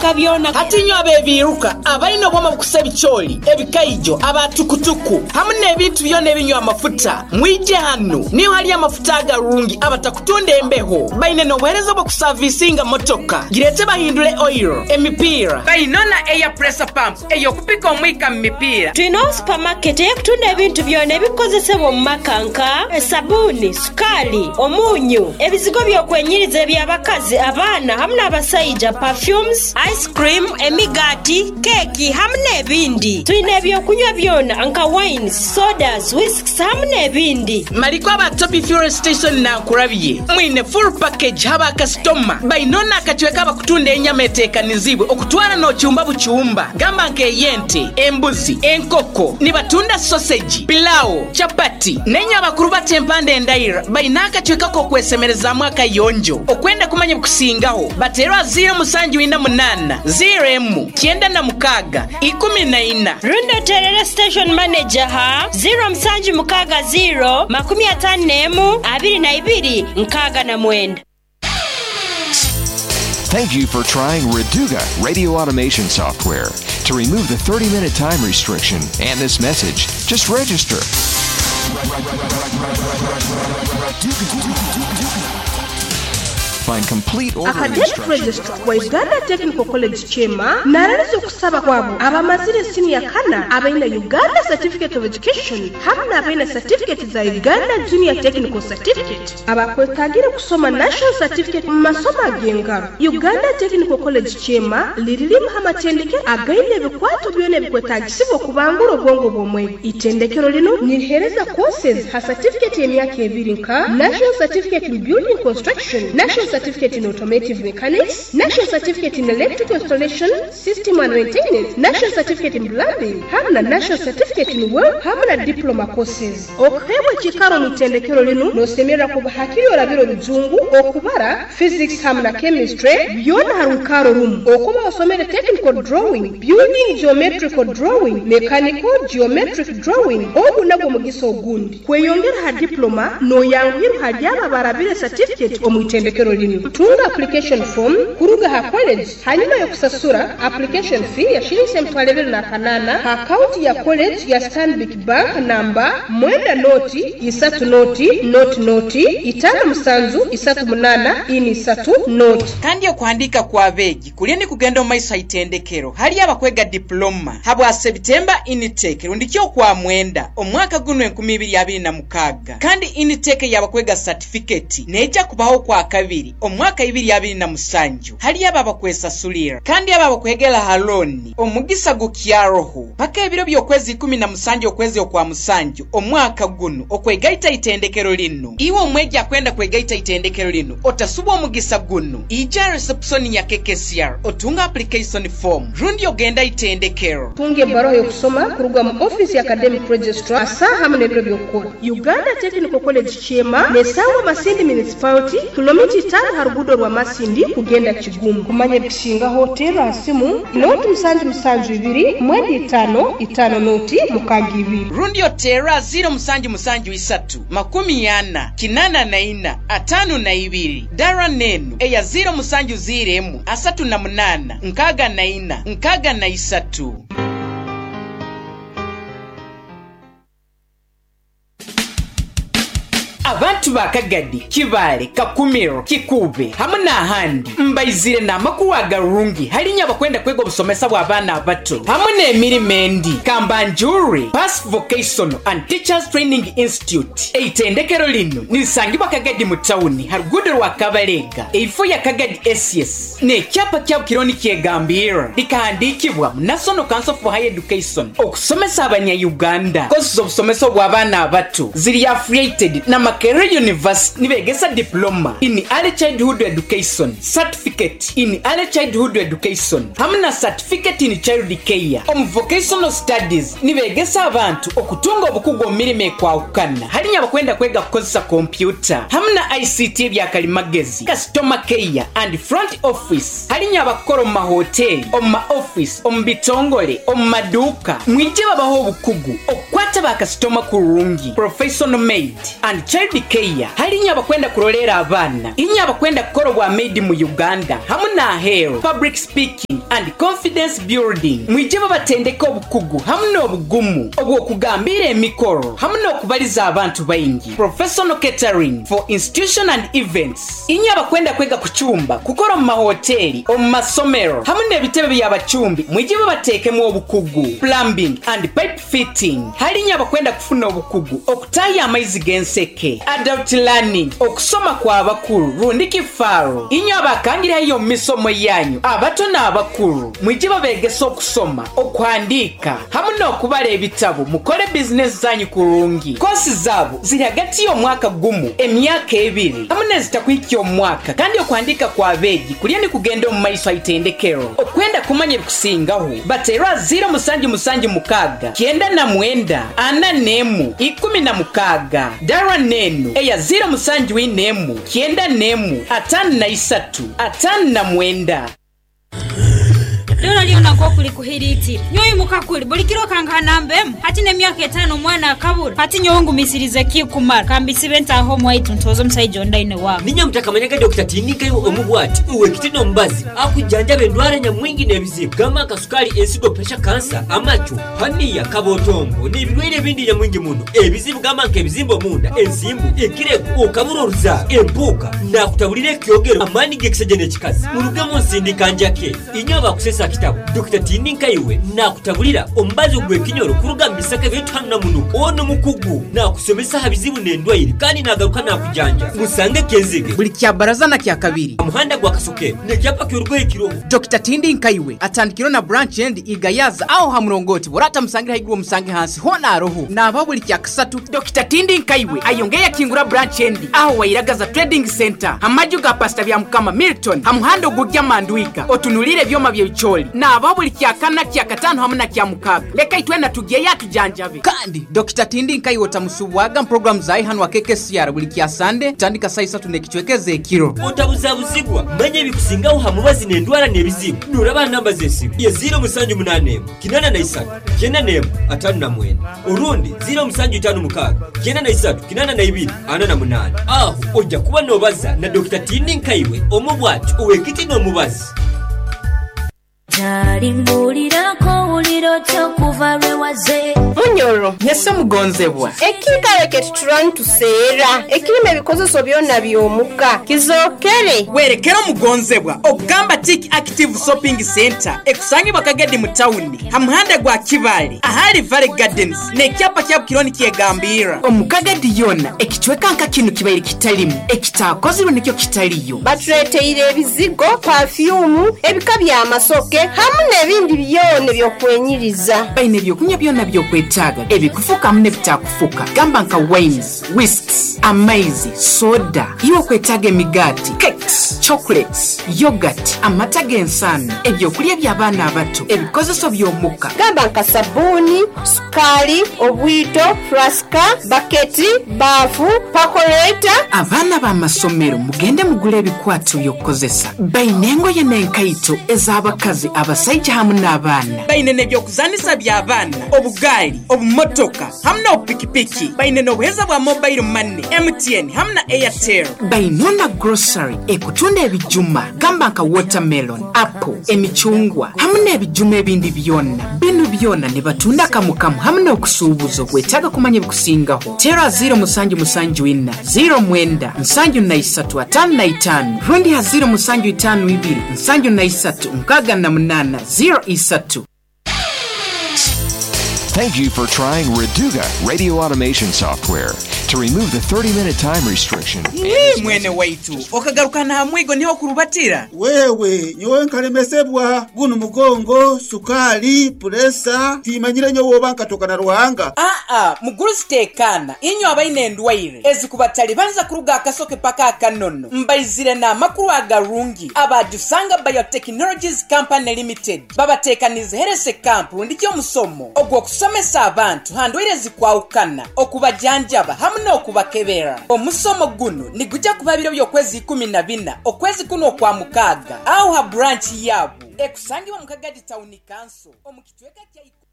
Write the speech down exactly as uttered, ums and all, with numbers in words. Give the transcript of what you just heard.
ebika byona ati nyo abebiruka abalina obwama bukusa ebikyoli ebikaijo abatukutuku hamwe n'ebintu byona ebinywa amafuta mwije hano niho hali amafuta agalungi abatakutunda embeho balina n'obuweereza bw'okusavisinga motoka girete bahindule oil emipiira balinona air pressure pump ey'okupika omwika mu mipiira. Tulina supermarket ey'okutunda ebintu byona ebikozesebwa mu maka nka esabuni, sukaali, omunyu, ebizigo by'okwenyiriza eby'abakazi, abaana hamwe n'abasajja, perfumes, ice cream, emigaati, keeki hamwe n'ebindi. Tulina ebyokunywa byona nka wines, sodas, whisks hamwe n'ebindi. Maliko aba Topi Fuel Station nankulabye mwine full package haba customer bainona akachweka abakutunda enyama eteekanizibwe okutwala n'okyumba bukyumba gamba nk'eyente, embuzi, enkoko nibatunda sausage, pilau, chapati nenya abakuru batempande endaira baina akachweka ko kwesemerezaamu akayonjo okwenda kumanya bukusingaho baterwa zero musanju ina munana zero emu kyenda na mukaga ikumi na ina. Rundo Terere Station Manager ha zero musanju mukaga zero makumi atano nemu abiri na ibiri nkaga na mwenda. Thank you for trying Reduga radio automation software. To remove the thirty minute time restriction and this message, just register. Find complete order Academic Registrar wa Uganda Technical College Chema naralizo kusaba kwabo abamazire senior kana abaina Uganda Certificate of Education hamna abaina certificate za Uganda Junior Technical Certificate abakwetagira kusoma National Certificate masomo agenga. Uganda Technical College Chema lirilimu hamatendeke againe bikwato byone bikwetagisibwa kubangura obwongo bw'omwe. Itendekero lino nirihereza courses ha certificate y'emyaka ebiri nka National Certificate in Building Construction, National Certificate in Automotive Mechanics, National Certificate in Electrical Installation, System and Maintenance, National Certificate in Plumbing, hamna National Certificate in Work, hamna Diploma courses. Okuhewa chikaro mitendekero lino nosemera kuba hakiri orabiro rujungu okubara Physics hamna Chemistry byona harukaro room okuba osomere Technical Drawing, Building Geometrical Drawing, Mechanical Geometric Drawing obu nabwo mugiso ogundi kweyongera ha diploma no yangiru hajaba barabire certificate omwitendekero lino. Tunga application form kuruga ha college hanyuma yo kusasura application fee ya shilingi mtwalebe na kanana ha account ya college ya Stanbic Bank namba mwenda noti isatu noti noti noti itana musanzu isatu munana ini isatu noti kandi okuandika kwa begi kulieni kugenda omaisa itendekero hali abakwega diploma habwa September intake rundikyo kwa mwenda omwaka guno enkumi ibiri abiri na mukaga kandi intake yabakwega certificate neja kubaho kwa kabiri omwaka ibiri abiri na musanju hali aba bakwesa sulira kandi aba bakwegela haloni omugisa gukyaroho paka ebiro byokwezi kumi na musanju okwezi okwa musanju omwaka guno okwegaita itendekero lino iwo omweja kwenda kwegaita itendekero lino otasuba omugisa guno ija reception ya K K C R otunga application form rundi ogenda itendekero tunge baro yo kusoma kuruga mu office ya Academic Registrar asa hamwe n'ebiro byokora. Uganda Technical College Chema nesawa Masindi Municipality kilomita tano harugudo rwa Masindi kugenda Kigumu kumanye bishinga hotel asimu noti musanju musanju ibiri mwezi tano itano noti mukagi ibiri rundi otera zero musanju musanju isatu makumi yana kinana na ina atano na ibiri dara nenu eya zero musanju ziremu asatu na munana nkaga na ina nkaga na isatu. Abantu bakagadi kibale kakumiro kikube hamwe n'ahandi mbayizire n'amakuru agarungi halinya abakwenda kwega obusomesa bw'abaana abato hamwe n'emirimo endi Kambanjuri Pass Vocational and Teachers Training Institute. Eitendekero lino nilisangibwa Kagadi mu tawuni harugudo rwa Kabalega eifo ya Kagadi S S n'ekyapa kya kironi kyegambira likahandikibwa mu National Council for Higher Education okusomesa abanya-Uganda. Courses z'obusomesa bw'abaana abato ziri affiliated na Makerere University nibegesa diploma in early childhood education, certificate in early childhood education hamna certificate in child care. Om vocational studies nibegesa abantu okutunga obukugu mirime kwa ukana halinya bakwenda kwega kukozesa computer hamna I C T bya kalimagezi customer care and front office halinya bakoro mu hotel omma office ombitongole ommaduka mwije babaho obukugu okwata ba customer kurungi professional maid and child care care hali abakwenda kurolera abana inyo abakwenda kukora bwa made mu Uganda hamu na hair public speaking and confidence building mwije babatendeka obukugu hamu n'obugumu obw'okugambira emikoro hamu n'okubaliza abantu baingi professional catering for institution and events inyo abakwenda kwega ku cyumba kukora mu mahoteli omu masomero hamu n'ebitebe by'abacumbi mwije babatekemu obukugu plumbing and pipe fitting hali inyo abakwenda kufuna obukugu okutaya amaizi g'enseke adult learning okusoma kwa abakuru rundiki faro inyo abakangira iyo misomo yanyu abato n'abakuru mwije babegesa okusoma okwandika hamu n'okubala ebitabo mukole business zanyu kurungi kosi zabo ziri hagati y'omwaka gumu emyaka ebiri hamu n'ezitakwikya omwaka kandi okwandika kwa beegi kulya ni kugenda omu maiso aitendekero okwenda kumanya ebikusingaho batera ziro musanji musanji mukaga kyenda na mwenda ana nemu ikumi na mukaga darwa nenu eya ziro musanji w'inemu kyenda nemu atanu na isatu atanu na mwenda. Leo liona kwa kuli kuhiriti nyoyi mukakuli bulikiro kankana mbemu hati ne myaka etano mwana akabura hati nyongu misirize kikumara kambisi benta aho mwaitu ntozo msaiji ondaine wako ninya mtakamanyanga Dokta Tinika yu omubwati uwe kitino mbazi akujanja bendwara nya mwingi nebizibu gama kasukali ensigo pressure cancer amachu haniya kabotombo ni bilwele bindi nya mwingi muno ebizibu gama nke bizimbo munda ensimbu ekireko okaburo ruza empuka na kutabulire kyogero amani gekisejene chikazi murugamo nsindika njake inyoba kusesa kitabu Dokta Tinika iwe na kutabulira ombazi gwe kinyoro kuruga mbisaka vitu hana munu ono mukugu na kusomesa habizibu nendwaire kandi nagaruka na kujanja musange kenzige buli kya baraza na kya kabiri muhanda gwa kasoke ne kyapa kyurugoye kiroho Dokta Tinika iwe atandikiro na branch end igayaza aho hamurongoti borata musangira higwo musange hansi hona roho na babuli kya kasatu Dokta Tinika iwe ayongeye kingura branch end aho wairagaza trading center hamajuga pasta bya mukama Milton hamuhando gurya mandwika otunulire byoma bye bicholi na ababuli kya kana kya katano hamuna kya mukaga leka itwenda tugiye yatujanjabe kandi Dokta Tinika iwe tamusubwaga program zai hanu wa K K C R buli kya Sunday tandika saa isatu nekichwekeze ekiro otabuza buzigwa manye bikusingaho hamubazi nendwara nebizibu nuraba namba zesimu ya ziro musanju munane kinana na isatu kenda nemu atanu na mwenda urundi ziro musanju itanu mukaga kenda na isatu kinana na ibiri ana na munane aho ojja kuba nobaza na Dokta Tinika iwe omubwati uwe kitino mubazi Tarimulira ko uliro chokuva rewaze Munyoro nyesa mugonzebwa ekikale ketutran tuseera ekirime bikozeso byonna byomuka kizokere werekero mugonzebwa ogamba Tik Active Shopping Center ekusangibwa Kagedi mu town hamuhanda gwa Kibali ahali Valley Gardens ne kyapa kya kironi kyegambira omukagedi yona ekichweka nka kinu kibairi kitalimu ekitakozirwe nikyo kitaliyo batuleteire ebizigo perfume ebikabya amasoke hamu n'ebindi byone byokwenyiriza baine byokunya byonna byokwetaga ebikufuka hamne bitakufuka gamba nka wines whisks amaizi soda iwo kwetaga emigati cakes chocolates yogurt amata g'ensano ebyokulya by'abaana abato ebikozeso by'omuka gamba nka sabuni sukali obwito flaska baketi bafu pakoleta abaana b'amasomero mugende mugule ebikwatu byokukozesa baine engoye n'enkaito ez'abakazi abasajja hamu n'abaana baine n'ebyokuzanisa by'abaana obugaali obumotoka hamu n'obupikipiki baine n'obuheza bwa mobile money M T N hamu na Airtel baine na grocery ekutunda ebijuma gamba nka watermelon apple emichungwa hamu n'ebijuma ebindi byonna bino byonna ne batunda kamukamu hamu n'okusuubuza okwetaaga kumanya ebikusingaho tera ziro musanju musanju wina ziro mwenda nsanju na isatu atanu na itanu rundi ha ziro musanju itanu ibiri nsanju na isatu nkaga na munana zero isatu. Thank you for trying Reduga radio automation software to remove the thirty minute time restriction. Hey, mwene waitu okagarukana hamwigo niho kurubatira wewe nyowe nkalemesebwa guno mugongo sukali presa timanyire nyo wobanka toka na ruhanga ah ah muguru stekana inyo abaine endwaire ezikubatali banza kuruga akasoke paka akanono mbaizire na makuru agarungi abajusanga biotechnologies company limited babatekanize herese camp ndikyo musomo ogwo kusomesa abantu handwire zikwaukana okubajanjaba hamwe n'okubakebera omusomo guno nigujja kubabiro byokwezi kumi na bina okwezi kuno kwa mukaga aho ha branch yabo ekusangibwa mu Kagadi Town Council omukitweka kya